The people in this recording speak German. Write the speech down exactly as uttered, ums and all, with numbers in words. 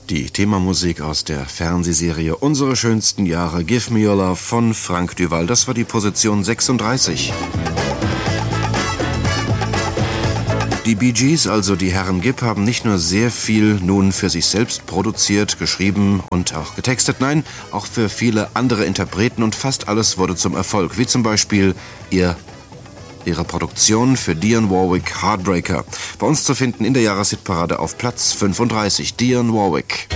Die Themamusik aus der Fernsehserie Unsere schönsten Jahre, Give Me Your Love von Frank Duval. Das war die Position sechsunddreißig. Die Bee Gees, also die Herren Gibb, haben nicht nur sehr viel nun für sich selbst produziert, geschrieben und auch getextet, nein, auch für viele andere Interpreten, und fast alles wurde zum Erfolg, wie zum Beispiel ihr ihre Produktion für Dionne Warwick, Heartbreaker. Bei uns zu finden in der Jahreshitparade auf Platz fünfunddreißig, Dionne Warwick.